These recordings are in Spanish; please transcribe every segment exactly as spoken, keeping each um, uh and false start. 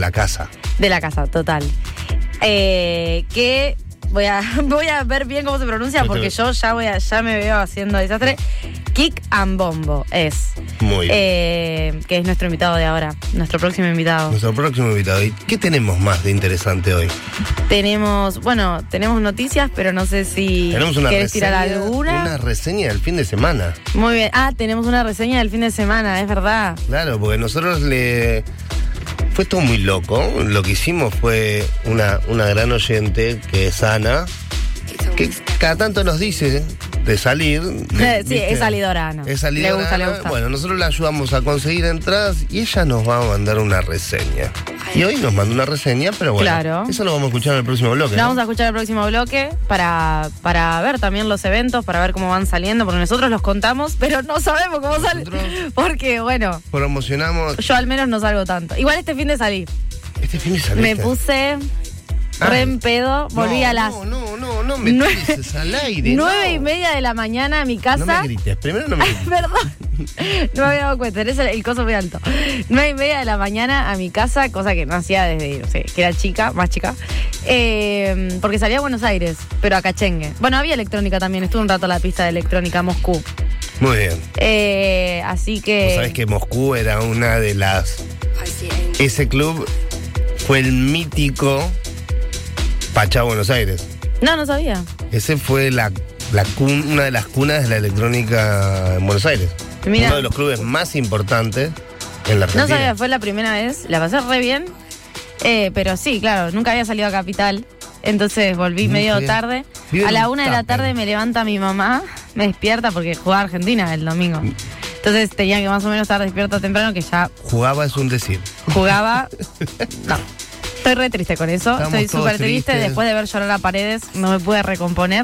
la casa. De la casa, total. Eh, que voy a, voy a ver bien cómo se pronuncia, porque yo ya voy a, ya me veo haciendo desastre. Kick and Bombo es. Muy bien. Eh, que es nuestro invitado de ahora, nuestro próximo invitado. Nuestro próximo invitado. ¿Y qué tenemos más de interesante hoy? Tenemos, bueno, tenemos noticias, pero no sé si tenemos una querés reseña, tirar alguna. Una reseña del fin de semana. Muy bien. Ah, tenemos una reseña del fin de semana, es verdad. Claro, porque nosotros le... Fue todo muy loco. Lo que hicimos fue una, una gran oyente, que es Ana, que cada tanto nos dice de salir. De, sí, ¿viste? Es salidora, Ana. Es salidora. Le gusta, Ana. le gusta. Bueno, nosotros le ayudamos a conseguir entradas y ella nos va a mandar una reseña. Y hoy nos mandó una reseña, pero bueno, claro. Eso lo vamos a escuchar en el próximo bloque. Lo ¿no? vamos a escuchar en el próximo bloque para, para ver también los eventos, para ver cómo van saliendo, porque nosotros los contamos, pero no sabemos cómo salen. Porque, bueno, promocionamos. Yo al menos no salgo tanto. Igual este fin de salí. Este fin de salí. Me puse ah, re en pedo, volví no, a las... No, no, no, no me grites al aire. Nueve no. y media de la mañana a mi casa. No me grites, primero no me grites. Perdón. No me había dado cuenta, es el, el coso muy alto. Nueve y media de la mañana a mi casa, cosa que no hacía desde, no sé, que era chica, más chica. Eh, porque salía a Buenos Aires, pero a Cachengue. Bueno, había electrónica también, estuve un rato a la pista de electrónica Moscú. Muy bien. Eh, así que... Vos sabés que Moscú era una de las... Ese club fue el mítico Pachá Buenos Aires. No, no sabía. Ese fue la, la cun, una de las cunas de la electrónica en Buenos Aires. Mirá. Uno de los clubes más importantes en la Argentina. No sabía, fue la primera vez, la pasé re bien. Eh, pero sí, claro, nunca había salido a Capital. Entonces volví Muy medio bien. tarde. Vive A la un una de la tupper. tarde me levanta mi mamá, me despierta porque jugaba Argentina el domingo. Entonces tenía que más o menos estar despierta temprano, que ya Jugaba es un decir. jugaba. No. Estoy re triste con eso. Estamos Estoy todos súper triste. tristes. Después de ver llorar a Paredes, no me pude recomponer.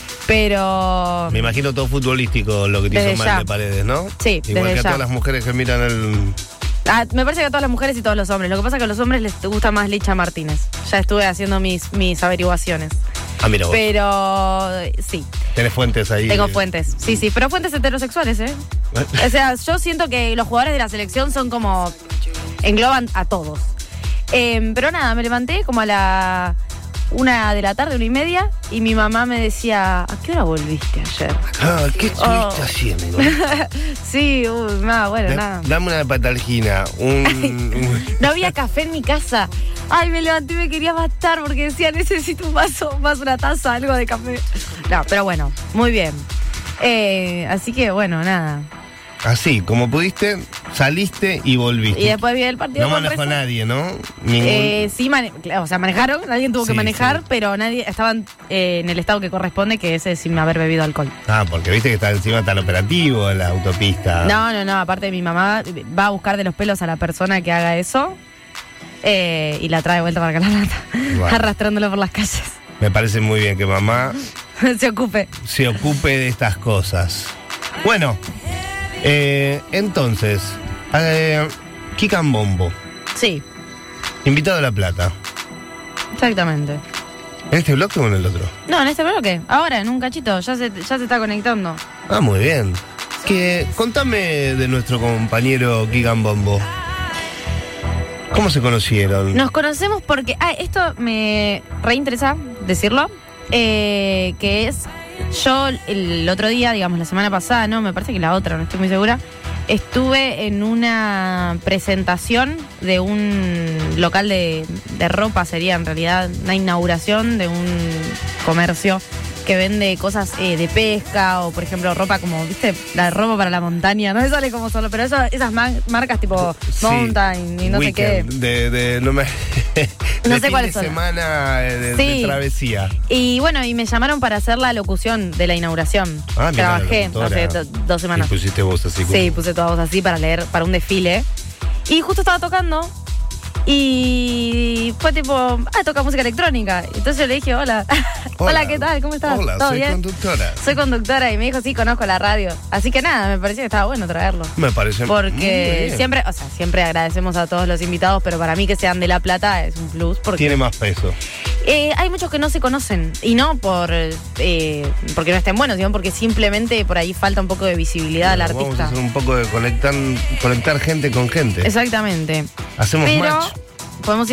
Pero. Me imagino todo futbolístico lo que te Desde hizo mal ya. de Paredes, ¿no? Sí, Igual desde que a ya. todas las mujeres que miran el... Ah, me parece que a todas las mujeres y todos los hombres. Lo que pasa es que a los hombres les gusta más Licha Martínez. Ya estuve haciendo mis, mis averiguaciones. Ah, mira vos. Pero sí, Tenés fuentes ahí. tengo fuentes. Sí, sí, pero fuentes heterosexuales, ¿eh? O sea, yo siento que los jugadores de la selección son como... engloban a todos. Eh, pero nada, me levanté como a la una de la tarde, una y media, y mi mamá me decía, ¿a qué hora volviste ayer? Ah, ¿qué estuviste Oh. haciendo? Sí, uy, nada, bueno, Da- nada. Dame una patalgina, un... un- No había café en mi casa. Ay, me levanté y me quería matar porque decía, necesito un vaso, más una taza, algo de café. No, pero bueno, muy bien. Eh, así que bueno, nada. Así, como pudiste, saliste y volviste. Y después vi el partido. No con manejó Reza. nadie, ¿no? Ningún... Eh, sí, mane- o sea, manejaron, alguien tuvo que Sí, manejar, sí. pero nadie estaban eh, en el estado que corresponde, que es sin haber bebido alcohol. Ah, porque viste que está encima tan operativo en la autopista. No, no, no, aparte mi mamá va a buscar de los pelos a la persona que haga eso eh, y la trae de vuelta para Calarata, Bueno. arrastrándolo por las calles. Me parece muy bien que mamá Se ocupe. se ocupe de estas cosas. Bueno, eh, entonces, eh, Kikan Bombo, Sí, invitado a La Plata. exactamente. ¿En este bloque o en el otro? No, en este bloque, ahora, en un cachito, ya se, ya se está conectando. Ah, muy bien. Que, contame de nuestro compañero Kikan Bombo. ¿Cómo se conocieron? Nos conocemos porque, ah, esto me reinteresa decirlo, eh, que es, yo el otro día, digamos la semana pasada, no, me parece que la otra, no estoy muy segura, estuve en una presentación de un local de, de ropa, sería en realidad una inauguración de un comercio que vende cosas eh, de pesca o, por ejemplo, ropa como, ¿viste? La ropa para la montaña, no me sale como solo, pero eso, esas man- marcas tipo Sí, Mountain y no sé qué. Weekend, De, de, no me, de No sé fin cuáles de son. semana eh, de, Sí. de travesía. Y bueno, y me llamaron para hacer la locución de la inauguración. Ah, mira, Trabajé la hace locutora. do- dos semanas. Y pusiste vos así. Sí, puse toda voz así para leer, para un desfile. Y justo estaba tocando y fue tipo, ah, toca música electrónica. Entonces yo le dije, hola. Hola, ¿qué tal? ¿Cómo estás? Hola, ¿Todo soy bien? conductora. Soy conductora y me dijo, sí, conozco la radio. Así que nada, me pareció que estaba bueno traerlo. Me parece muy Porque bien. siempre, o sea, siempre agradecemos a todos los invitados, pero para mí que sean de La Plata es un plus. Porque Tiene más peso. eh, hay muchos que no se conocen. Y no por eh, porque no estén buenos, sino porque simplemente por ahí falta un poco de visibilidad al Bueno, artista. Vamos a hacer un poco de conectar, conectar gente con gente. Exactamente. Hacemos Pero match. podemos ir